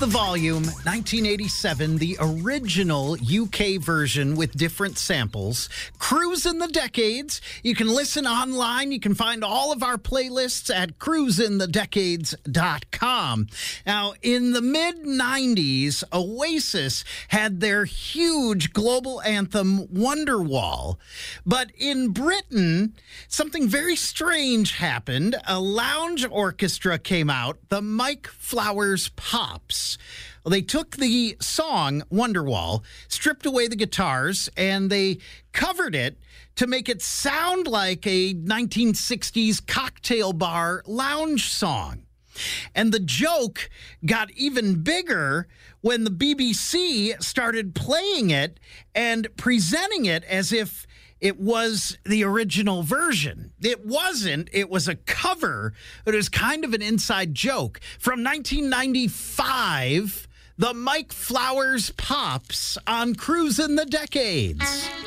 The volume, 1987, the original UK version with different samples. Cruisin' the Decades. You can listen online. You can find all of our playlists at cruisinthedecades.com. Now, in the mid-90s, Oasis had their huge global anthem, Wonderwall. But in Britain, something very strange happened. A lounge orchestra came out, the Mike Flowers Pops. Well, they took the song Wonderwall, stripped away the guitars, and they covered it to make it sound like a 1960s cocktail bar lounge song. And the joke got even bigger when the BBC started playing it and presenting it as if it was the original version. It wasn't. It was a cover. It was kind of an inside joke. From 1995, the Mike Flowers Pops on Cruisin' the Decades.